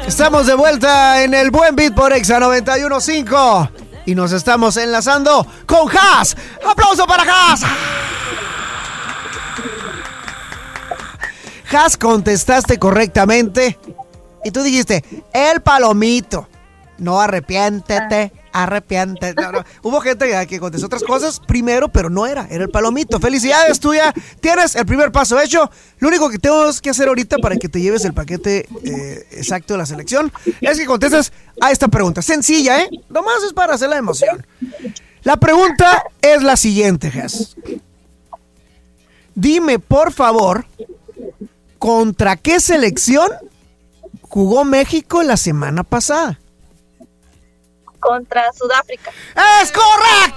Estamos de vuelta en el Buen Beat por Exa 91.5 y nos estamos enlazando con Has. ¡Aplauso para Has! Has, contestaste correctamente y tú dijiste, el palomito. No, arrepiéntete. No. Hubo gente que contestó otras cosas primero, pero no era el palomito. Felicidades, tú ya tienes el primer paso hecho. Lo único que tenemos que hacer ahorita para que te lleves el paquete exacto de la selección es que contestes a esta pregunta. Sencilla, nomás es para hacer la emoción. La pregunta es la siguiente, Jes. Dime, por favor, ¿contra qué selección jugó México la semana pasada? Contra Sudáfrica. ¡Es correcto!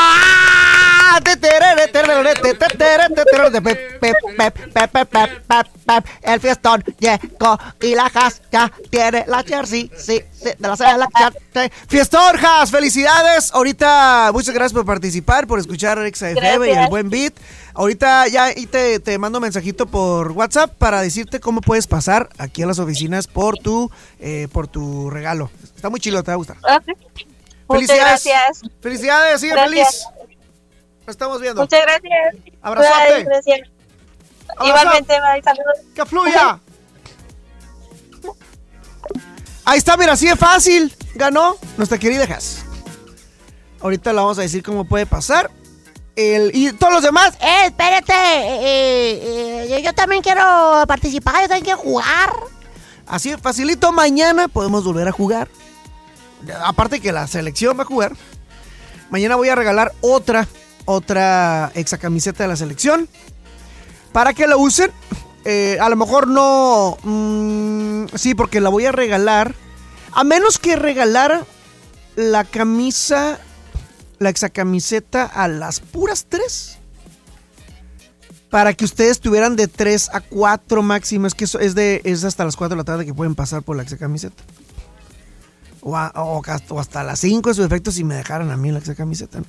El fiestón llegó y la Has ya tiene la jersey, sí, de la selección. Fiestón, Has, felicidades. Ahorita, muchas gracias por participar, por escuchar Exa FM y el Buen Beat. Ahorita ya te mando un mensajito por WhatsApp para decirte cómo puedes pasar aquí a las oficinas por tu regalo. Está muy chilo, te va a gustar. Okay. Felicidades. Gracias. Felicidades, sigue feliz. Nos estamos viendo. Muchas gracias. Abrazote. Bye, gracias. Igualmente, bye, saludos. ¡Que fluya! Ahí está, mira, así de fácil. Ganó nuestra querida Has. Ahorita le vamos a decir cómo puede pasar. Y todos los demás. Espérate. Yo también quiero participar, yo también quiero jugar. Así de facilito, mañana podemos volver a jugar. Aparte que la selección va a jugar. Mañana voy a regalar otra exa camiseta de la selección para que la usen. A lo mejor no. Sí, porque la voy a regalar. A menos que regalara la camisa, la exa camiseta a las puras 3. Para que ustedes tuvieran de 3 a 4 máximo. Es que eso es hasta las 4 de la tarde que pueden pasar por la exa camiseta. O hasta las 5 de su efecto si me dejaran a mí la camiseta, ¿no?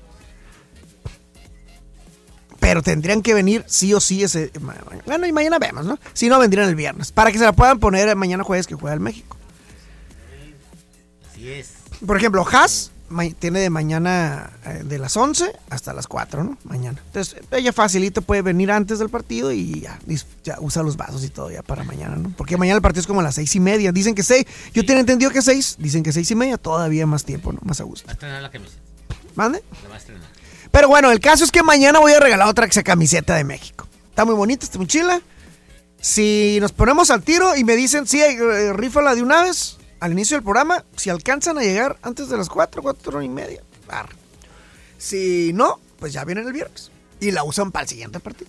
Pero tendrían que venir sí o sí ese... Bueno, y mañana vemos, ¿no? Si no, vendrían el viernes. Para que se la puedan poner mañana jueves que juega el México. Así es. Por ejemplo, Has tiene de mañana de las 11 hasta las 4, ¿no? Mañana. Entonces, ella facilito puede venir antes del partido y ya usa los vasos y todo ya para mañana, ¿no? Porque mañana el partido es como a las 6:30. Dicen que 6. Yo tenía entendido que 6. Dicen que 6:30. Todavía más tiempo, ¿no? Más a gusto. Va a estrenar la camiseta. ¿Mande? La va a estrenar. Pero bueno, el caso es que mañana voy a regalar otra camiseta de México. Está muy bonita, está muy chila. Si nos ponemos al tiro y me dicen, sí, rífala de una vez... Al inicio del programa, si alcanzan a llegar antes de las 4:30, barra. Si no, pues ya vienen el viernes. Y la usan para el siguiente partido.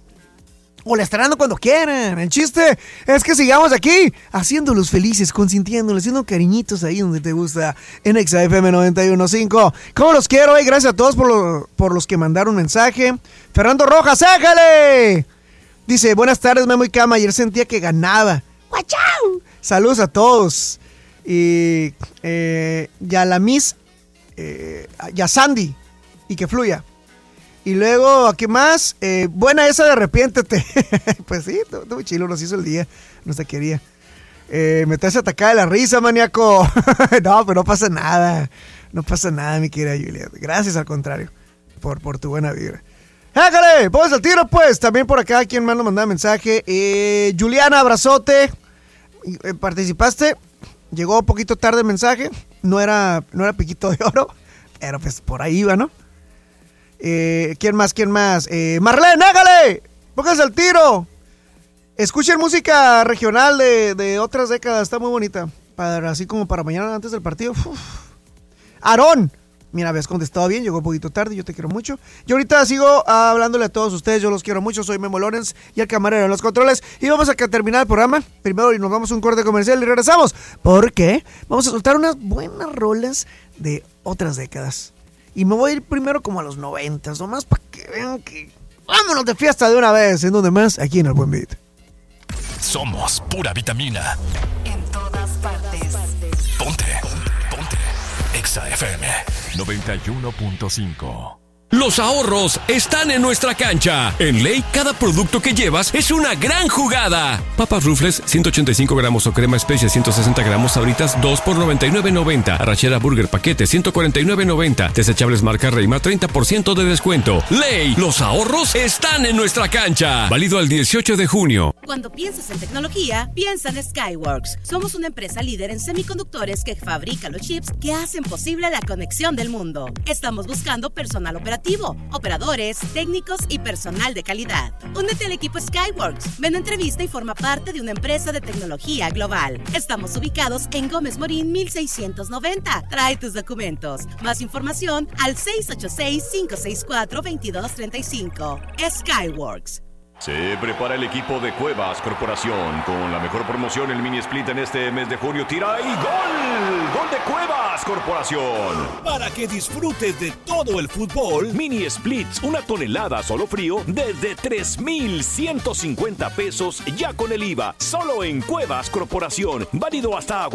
O la estarán dando cuando quieran. El chiste es que sigamos aquí, haciéndolos felices, consintiéndolos, haciendo cariñitos ahí donde te gusta. En Exa FM 91.5. ¿Cómo los quiero? Gracias a todos por los que mandaron mensaje. Fernando Rojas, ¡éjale! Dice, buenas tardes, Memo y Cama. Ayer sentía que ganaba. ¡Guachau! Saludos a todos. Y ya la Miss, ya Sandy, y que fluya. Y luego, ¿qué más? Buena esa de arrepiéntete. Pues sí, muy chilo, nos hizo el día, nos te quería. Me te hace atacar de la risa, maníaco. No, pero no pasa nada. No pasa nada, mi querida Julia. Gracias, al contrario, por tu buena vibra. ¡Hágale! ¡Vamos al tiro, pues! También por acá, quien más nos mandaba mensaje. Juliana, abrazote. ¿Participaste? Llegó un poquito tarde el mensaje. No era piquito de oro. Pero pues por ahí iba, ¿no? ¿Quién más? Marlene, hágale. Pónganse al tiro. Escuchen música regional de otras décadas. Está muy bonita. Así como para mañana antes del partido. Aarón. Mira, habías contestado bien, llegó un poquito tarde, yo te quiero mucho. Yo ahorita sigo hablándole a todos ustedes, yo los quiero mucho, soy Memo Lorenz y el camarero en los controles. Y vamos a terminar el programa, primero y nos vamos a un corte comercial y regresamos. Porque vamos a soltar unas buenas rolas de otras décadas. Y me voy a ir primero como a los 90, nomás para que vean que... Vámonos de fiesta de una vez, ¿en donde más? Aquí en el Buen Beat. Somos pura vitamina. En todas partes. Ponte. Exa FM 91.5. los ahorros están en nuestra cancha. En Ley, cada producto que llevas es una gran jugada. Papas Rufles, 185 gramos o crema especia, 160 gramos, Sabritas, 2 por $99.90. Arrachera Burger paquete, 149.90. Desechables marca Reima, 30% de descuento. Ley, los ahorros están en nuestra cancha. Válido al 18 de junio. Cuando piensas en tecnología, piensa en Skyworks. Somos una empresa líder en semiconductores que fabrica los chips que hacen posible la conexión del mundo. Estamos buscando personal operativo, operadores, técnicos y personal de calidad. Únete al equipo Skyworks. Ven a entrevista y forma parte de una empresa de tecnología global. Estamos ubicados en Gómez Morín 1690. Trae tus documentos. Más información al 686-564-2235. Skyworks. Se prepara el equipo de Cuevas Corporación con la mejor promoción, el mini split en este mes de junio. Tira y ¡gol! ¡Gol de Cuevas Corporación! Para que disfrutes de todo el fútbol, mini splits, 1 tonelada solo frío, desde 3,150 pesos ya con el IVA. Solo en Cuevas Corporación. Válido hasta